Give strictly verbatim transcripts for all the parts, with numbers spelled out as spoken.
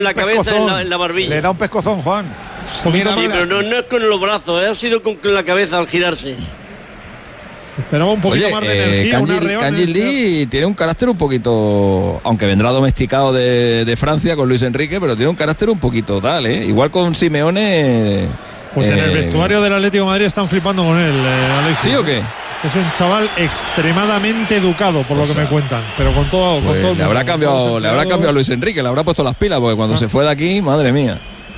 la cabeza, en la, en la barbilla. Le da un pescozón, Juan. Sí, mira, mira. Pero no, no es con los brazos, ¿eh? Ha sido con, con la cabeza al girarse. Esperaba un poquito Oye, más de eh, energía. Kangin, Kangin Lee tiene un carácter un poquito, aunque vendrá domesticado de, de Francia con Luis Enrique, pero tiene un carácter un poquito tal, ¿eh? Igual con Simeone. Pues eh, en el vestuario del Atlético de Madrid están flipando con él, eh, Alexis. ¿Sí o qué? Es un chaval extremadamente educado, por o lo que sea, me cuentan. Pero con todo, pues con todo. Le habrá cambiado, le habrá cambiado a Luis Enrique, le habrá puesto las pilas, porque cuando ah. se fue de aquí, madre mía.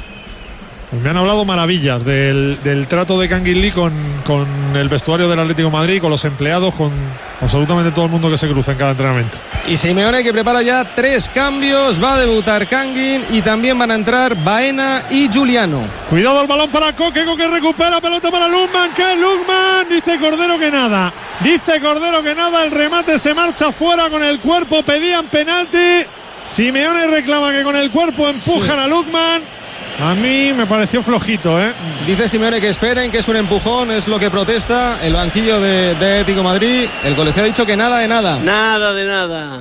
Pues me han hablado maravillas del, del trato de Kangin Lee con, con el vestuario del Atlético de Madrid, con los empleados, con absolutamente todo el mundo que se cruza en cada entrenamiento. Y Simeone, que prepara ya tres cambios, va a debutar Kangin y también van a entrar Baena y Giuliano. Cuidado el balón para Coque, Coque recupera, pelota para Lukman, que Lukman, dice Cordero que nada, dice Cordero que nada, el remate se marcha fuera con el cuerpo, pedían penalti, Simeone reclama que con el cuerpo empujan sí. a Lukman. A mí me pareció flojito, ¿eh? Dice Simeone que esperen, que es un empujón, es lo que protesta el banquillo de, de Atlético de Madrid. El colegio ha dicho que nada de nada. Nada de nada.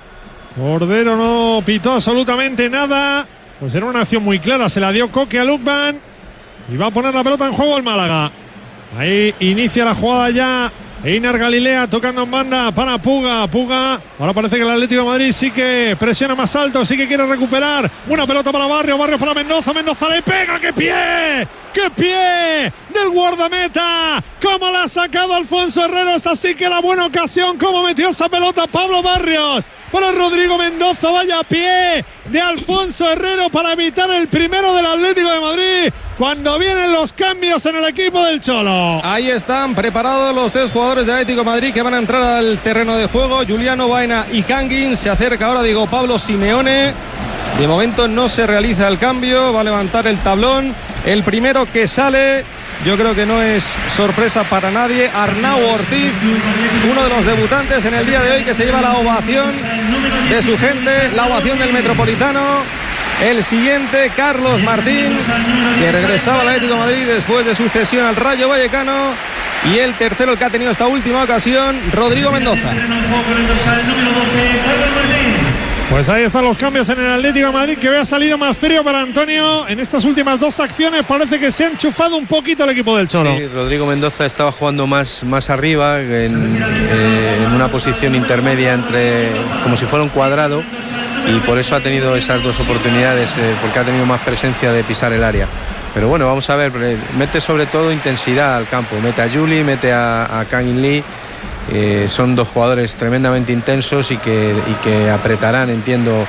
Cordero no pitó absolutamente nada. Pues era una acción muy clara, se la dio Coque a Lukman y va a poner la pelota en juego el Málaga. Ahí inicia la jugada ya Einar Galilea tocando en banda para Puga. Puga, ahora parece que el Atlético de Madrid sí que presiona más alto, sí que quiere recuperar. Una pelota para Barrios, Barrios para Mendoza. Mendoza le pega, ¡qué pie! ¡Qué pie! Del guardameta. ¿Cómo la ha sacado Alfonso Herrero? Esta sí que era buena ocasión. ¿Cómo metió esa pelota Pablo Barrios? Para Rodrigo Mendoza, vaya pie de Alfonso Herrero para evitar el primero del Atlético de Madrid cuando vienen los cambios en el equipo del Cholo. Ahí están preparados los tres jugadores de Atlético de Madrid que van a entrar al terreno de juego. Giuliano, Baena y Kangin. Se acerca ahora, digo, Pablo Simeone. De momento no se realiza el cambio, va a levantar el tablón. El primero que sale, yo creo que no es sorpresa para nadie, Arnau Ortiz, uno de los debutantes en el día de hoy que se lleva la ovación de su gente, la ovación del Metropolitano. El siguiente, Carlos Martín, que regresaba al Atlético de Madrid después de su cesión al Rayo Vallecano. Y el tercero, el que ha tenido esta última ocasión, Rodrigo Mendoza. Pues ahí están los cambios en el Atlético de Madrid, que había salido más frío para Antonio. En estas últimas dos acciones parece que se ha enchufado un poquito el equipo del Cholo. Sí, Rodrigo Mendoza estaba jugando más, más arriba, en, eh, en una posición intermedia, entre como si fuera un cuadrado, y por eso ha tenido esas dos oportunidades, eh, porque ha tenido más presencia de pisar el área. Pero bueno, vamos a ver, mete sobre todo intensidad al campo, mete a Juli, mete a, a Kangin Lee. Eh, son dos jugadores tremendamente intensos y que, y que apretarán, entiendo,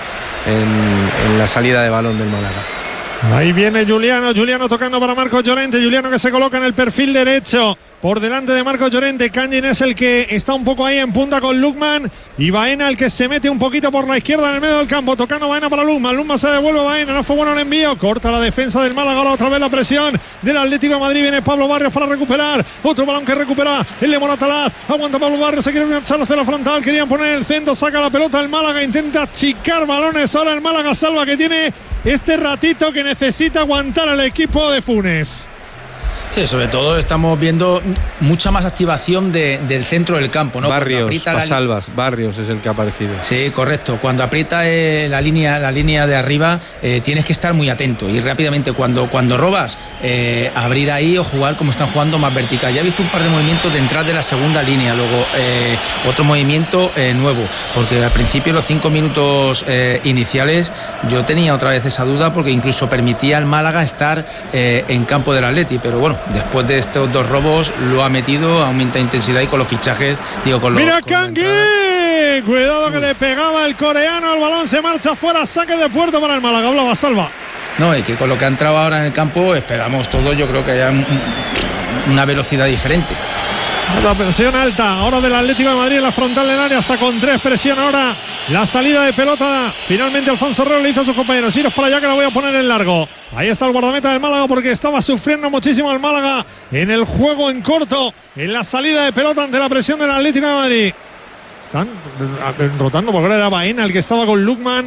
en, en la salida de balón del Málaga. Ahí viene Giuliano, Giuliano tocando para Marcos Llorente, Giuliano que se coloca en el perfil derecho, por delante de Marcos Llorente. Kangin es el que está un poco ahí en punta con Lukman, y Baena el que se mete un poquito por la izquierda en el medio del campo, tocando Baena para Lukman. Lukman se devuelve a Baena, no fue bueno el envío, corta la defensa del Málaga, ahora otra vez la presión del Atlético de Madrid. Viene Pablo Barrios para recuperar, otro balón que recupera el de Moratalaz, aguanta Pablo Barrios, se quiere marchar hacia la frontal, querían poner el centro, saca la pelota el Málaga, intenta achicar balones, ahora el Málaga salva que tiene este ratito que necesita aguantar al equipo de Funes. Sí, sobre todo estamos viendo mucha más activación de, del centro del campo, ¿no? Barrios, Pasalvas, la... Barrios es el que ha aparecido. Sí, correcto. Cuando aprieta eh, la línea la línea de arriba, eh, tienes que estar muy atento y rápidamente cuando, cuando robas, eh, abrir ahí o jugar como están jugando más vertical. Ya he visto un par de movimientos de entrada de la segunda línea, luego eh, otro movimiento eh, nuevo, porque al principio los cinco minutos eh, iniciales yo tenía otra vez esa duda porque incluso permitía al Málaga estar eh, en campo del Atleti, pero bueno, después de estos dos robos lo ha metido, aumenta intensidad y con los fichajes, digo con los... ¡Mira Kangin! Cuidado que le pegaba el coreano, el balón se marcha fuera, saque de puerto para el Málaga, hablaba Salva. No, y que con lo que ha entrado ahora en el campo esperamos todo, yo creo que haya un, una velocidad diferente. La presión alta ahora del Atlético de Madrid en la frontal del área, hasta con tres, presión ahora la salida de pelota. Finalmente Alfonso Herrero le hizo a sus compañeros: iros para allá que la voy a poner en largo. Ahí está el guardameta del Málaga porque estaba sufriendo muchísimo el Málaga en el juego en corto, en la salida de pelota ante la presión del Atlético de Madrid. Están rotando porque ahora era Baena el que estaba con Lukman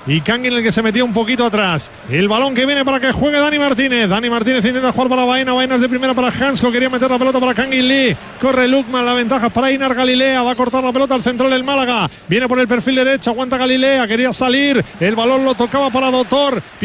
y Kangin el que se metía un poquito atrás. El balón que viene para que juegue Dani Martínez. Dani Martínez intenta jugar para Baena. Baena es de primera para Hansko. Quería meter la pelota para Kangin Lee. Corre Lukman. La ventaja es para Einar Galilea. Va a cortar la pelota al central del Málaga. Viene por el perfil derecho. Aguanta Galilea. Quería salir. El balón lo tocaba para Doctor.